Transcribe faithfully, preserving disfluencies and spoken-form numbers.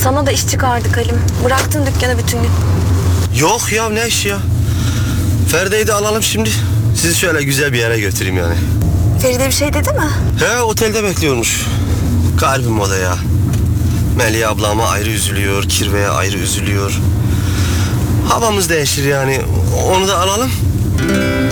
Sana da iş çıkardık Halim. Bıraktın dükkanı bütün gün. Yok ya, ne iş ya? Feride'yi de alalım şimdi. Sizi şöyle güzel bir yere götüreyim yani. Feride bir şey dedi mi? He, otelde bekliyormuş. Kalbim o da ya. Melih ablama ayrı üzülüyor, Kirve'ye ayrı üzülüyor. Havamız değişir yani. Onu da alalım.